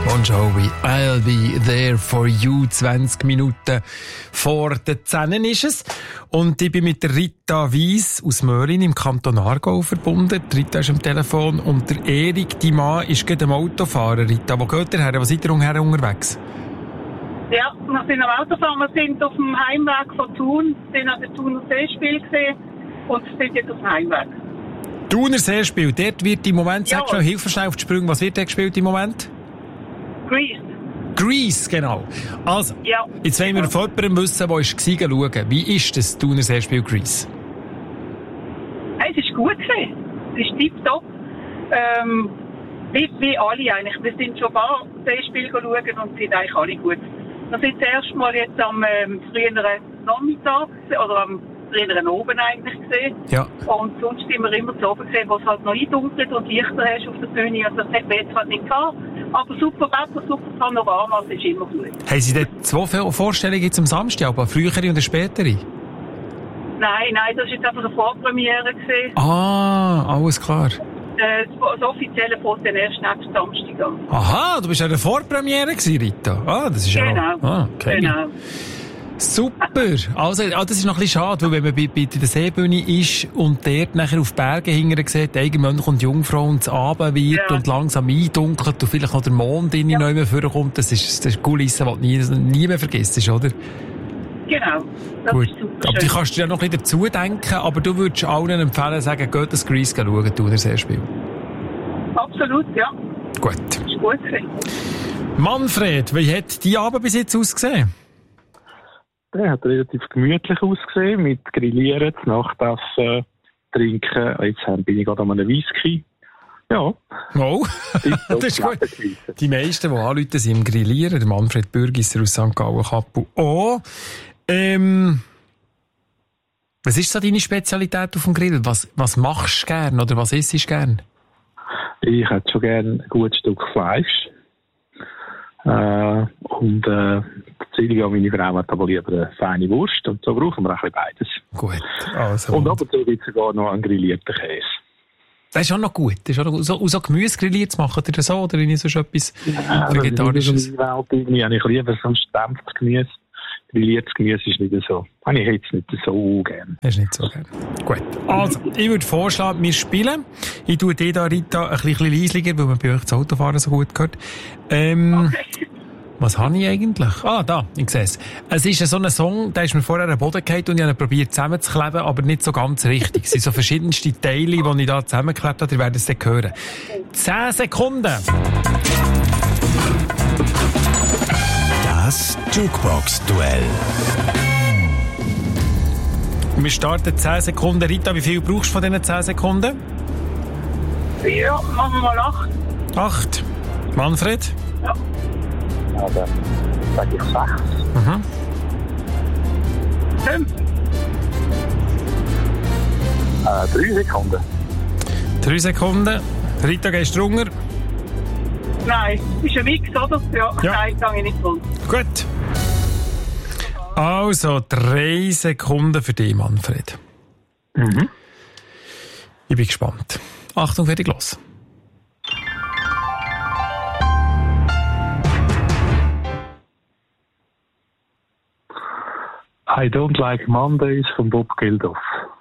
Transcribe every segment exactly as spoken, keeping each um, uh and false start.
Bon Jovi, I'll be there for you. zwanzig Minuten vor den zehn ist es. Und ich bin mit der Rita Weiss aus Möhlin im Kanton Aargau verbunden. Die Rita ist am Telefon und der Erik, die Mann, ist gerade am Autofahren. Rita, wo geht ihr her? Wo seid ihr umher unterwegs? Ja, wir sind am Autofahren. Wir sind auf dem Heimweg von Thun. Wir sind an der Thuner Seespiel gesehen und sind jetzt auf dem Heimweg. Thuner Seespiel, dort wird im Moment, ja, sag schnell, hilf schnell auf die Sprünge, was wird da gespielt im Moment? Grease. Grease, genau. Also, ja, jetzt wollen wir genau. von jemandem wissen, der war schauen. Wie ist das Thuner Seespiel Grease? Hey, es ist gut gewesen. Es ist tipptopp. Ähm, wie, wie alle eigentlich. Wir sind schon ein paar Seespiele schauen und sind eigentlich alle gut. Wir sind das erste Mal jetzt am ähm, früheren Nachmittag oder am früheren Oben eigentlich gesehen. Ja. Und sonst sind wir immer zu oben gesehen, wo es halt noch eindunkelt und Lichter hast auf der Bühne. Also das hat man jetzt halt nicht gehabt. Aber super Wetter, super Panorama, das ist immer gut. Haben Sie dort zwei Vorstellungen jetzt am Samstag, aber eine frühere und eine spätere? Nein, nein, das war jetzt einfach eine Vorpremiere gewesen. Ah, alles klar. Äh, das offizielle fängt dann erst nächsten Samstag an. Aha, du bist ja eine Vorpremiere gewesen, Rita. Ah, das ist ja... Genau, ah, okay. genau. Super. Also, ah, das ist noch ein bisschen schade, weil wenn man bei, bei der Seebühne ist und dort nachher auf Berge hingern sieht, Eigenmönch und Jungfrau und es Abend wird ja. und langsam eindunkelt und vielleicht noch der Mond in die ja. Neue vorkommt, das ist, das ist Kulisse, die du nie, nie mehr vergisst, oder? Genau. Das Gut. Ist super Aber schön. du kannst dir ja noch ein bisschen dazu denken, aber du würdest allen empfehlen, sagen, geht das Grease schauen, du, das Seespiel. Absolut, ja. Gut. Das ist gut gewesen. Manfred, wie hat dein Abend bis jetzt ausgesehen? Der hat relativ gemütlich ausgesehen, mit Grillieren, Nachtessen, Trinken. Jetzt bin ich gerade an einem Whisky. Ja. Oh, das ist gut. Die meisten, die anrufen, sind im Grillieren. Der Manfred Bürgisser aus Sankt Gallen-Kappel. Oh, ähm, was ist so deine Spezialität auf dem Grill? Was, was machst du gern oder was isst du gern? Ich hätte schon gerne ein gutes Stück Fleisch. Äh, und äh, Silvia, meine Frau, hat aber lieber eine feine Wurst. Und so brauchen wir ein bisschen beides. Gut. Also, und ab und zu gibt es sogar noch einen grillierten Käse. Das ist auch noch gut. Das ist auch noch, so, so Gemüse grilliert zu machen, oder so? Oder ist so etwas ja, Vegetarisches? Ich habe lieber so ein gedämpftes Gemüse. Grilliertes Gemüse ist nicht so. Habe ich jetzt nicht so gern. Hast du nicht so gern. Gut. Also, ich würde vorschlagen, wir spielen. Ich tue dir da, Rita, ein bisschen leislicher, weil man bei euch das Autofahren so gut gehört. Ähm, Okay. Was habe ich eigentlich? Ah, da, ich sehe es. Es ist so ein Song, der ist mir vorher am Boden gefallen und ich habe ihn probiert zusammenzukleben, aber nicht so ganz richtig. Es sind so verschiedenste Teile, die ich da zusammengeklebt habe, ihr werdet es dann hören. Zehn Sekunden. Das Jukebox-Duell. Wir starten zehn Sekunden. Rita, wie viel brauchst du von diesen zehn Sekunden? Ja, machen wir mal acht. Acht. Manfred? Ja. Ja, dann sage ich sechs. Mhm. Fünf. Äh, drei Sekunden. Drei Sekunden. Rita, gehst du runter? Nein, ist ein Mix, oder? Ja, Ja. nein, gehe ich nicht runter. Gut. Also, drei Sekunden für dich, Manfred. Mhm. Ich bin gespannt. Achtung, fertig, los. I Don't Like Mondays von Bob Geldof.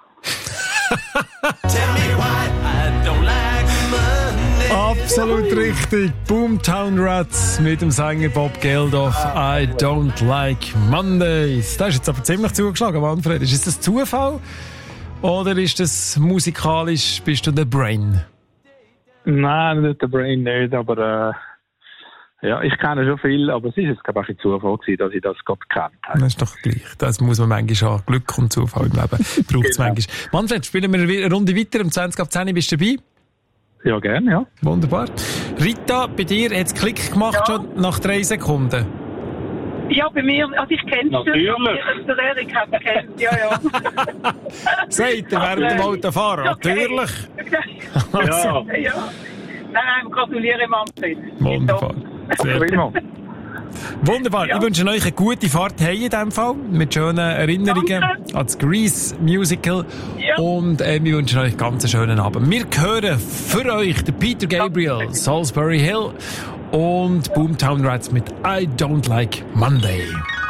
Absolut richtig. Boomtown Rats mit dem Sänger Bob Geldof. I don't like Mondays. Das ist jetzt aber ziemlich zugeschlagen, Manfred. Ist das Zufall? Oder ist das musikalisch, bist du der Brain? Nein, nicht der Brain nicht, aber äh, ja, ich kenne schon viel, aber es ist jetzt glaube ich ein Zufall gewesen, dass ich das gerade gekannt habe. Das ist doch gleich. Das muss man manchmal haben. Glück und Zufall im Leben braucht es Genau. manchmal. Manfred, spielen wir eine Runde weiter. Um zwanzig ab zehn bist du dabei. Ja, gerne, ja. Wunderbar. Rita, bei dir hat es Klick gemacht Ja. schon nach drei Sekunden. Ja, bei mir, also ich kenne es. Natürlich. Der Erik hat es kennt, ja, ja. Seid ihr während dem Autofahren? Okay. Natürlich. Ja, Ja. Nein, nein, gratuliere Manfred. Wunderbar. Sehr gut. prima. Wunderbar. Ja. Ich wünsche euch eine gute Fahrt heim in diesem Fall. Mit schönen Erinnerungen Danke. an das Grease Musical. Ja. Und äh, wir wünschen euch ganz einen schönen Abend. Wir hören für euch den Peter Gabriel, Salisbury Hill. und Boomtown Rats mit I Don't Like Monday.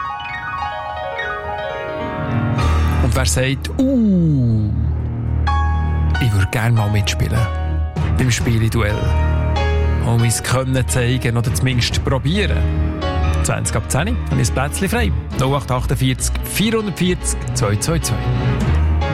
Und wer sagt, uh, ich würde gerne mal mitspielen beim Spiele-Duell und mein Können zeigen oder zumindest probieren. zwanzig ab zehn habe ich ein Plätzchen frei. null acht acht vier vier vier null zwei zwei zwei.